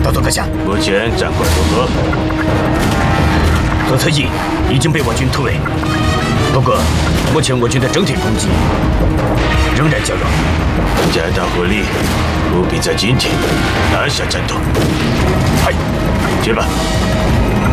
道佐阁下， 目前战况如何？ 左侧翼已经被我军突围，不过目前我军的整体攻击仍然较弱。 加大火力，务必在今天拿下战斗。 哎， 去吧。